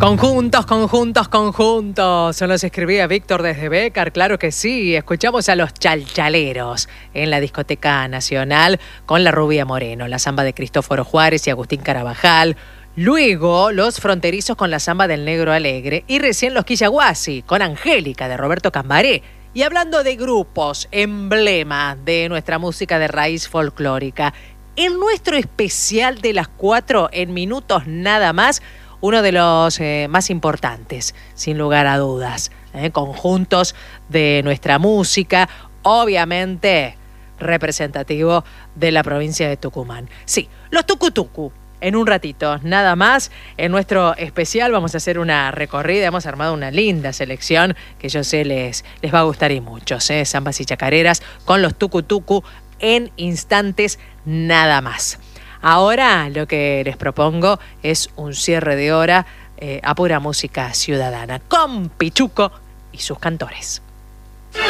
Conjuntos. Se los escribía Víctor desde Bécar, claro que sí. Escuchamos a los Chalchaleros en la Discoteca Nacional con la Rubia Moreno, la samba de Cristóforo Juárez y Agustín Carabajal. Luego, los Fronterizos con la samba del Negro Alegre. Y recién los Quillaguasi con Angélica de Roberto Cambaré. Y hablando de grupos, emblema de nuestra música de raíz folclórica, en nuestro especial de las 4 en minutos nada más, uno de los más importantes, sin lugar a dudas, conjuntos de nuestra música, obviamente representativo de la provincia de Tucumán. Sí, los Tucutucu. En un ratito, nada más, en nuestro especial vamos a hacer una recorrida. Hemos armado una linda selección que yo sé les va a gustar y mucho. Zambas y chacareras con los Tucutucu en instantes nada más. Ahora lo que les propongo es un cierre de hora a pura música ciudadana con Pichuco y sus cantores.